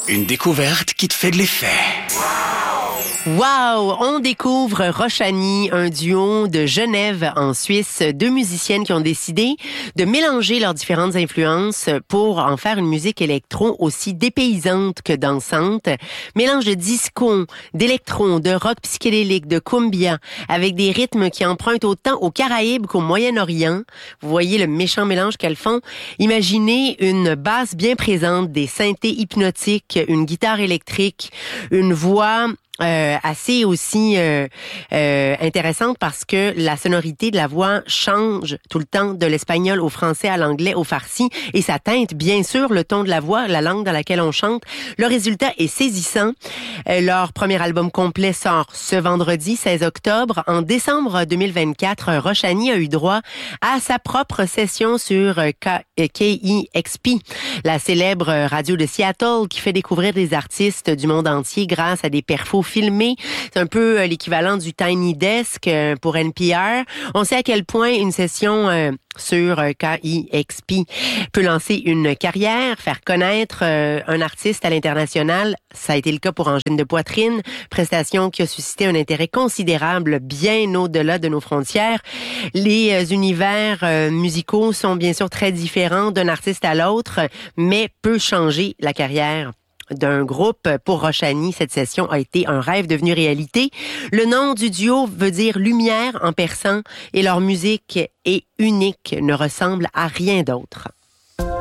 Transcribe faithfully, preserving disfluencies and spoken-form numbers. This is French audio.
Une découverte qui te fait de l'effet. Wow! On découvre Rochani, un duo de Genève en Suisse, deux musiciennes qui ont décidé de mélanger leurs différentes influences pour en faire une musique électro aussi dépaysante que dansante. Mélange de disco, d'électro, de rock psychédélique, de cumbia, avec des rythmes qui empruntent autant aux Caraïbes qu'au Moyen-Orient. Vous voyez le méchant mélange qu'elles font. Imaginez une basse bien présente, des synthés hypnotiques, une guitare électrique, une voix Euh, assez aussi euh, euh, intéressante parce que la sonorité de la voix change tout le temps de l'espagnol au français, à l'anglais, au farsi, et ça teinte bien sûr le ton de la voix, la langue dans laquelle on chante. Le résultat est saisissant. Euh, leur premier album complet sort ce vendredi seize octobre. En décembre deux mille vingt-quatre, Rochani a eu droit à sa propre session sur K I X P, la célèbre radio de Seattle qui fait découvrir des artistes du monde entier grâce à des perfos filmé. C'est un peu euh, l'équivalent du Tiny Desk euh, pour N P R. On sait à quel point une session euh, sur euh, K I X P peut lancer une carrière, faire connaître euh, un artiste à l'international. Ça a été le cas pour Angine de Poitrine, prestation qui a suscité un intérêt considérable bien au-delà de nos frontières. Les euh, univers euh, musicaux sont bien sûr très différents d'un artiste à l'autre, mais peut changer la carrière d'un groupe. Pour Rochani, cette session a été un rêve devenu réalité. Le nom du duo veut dire lumière en persan et leur musique est unique, ne ressemble à rien d'autre.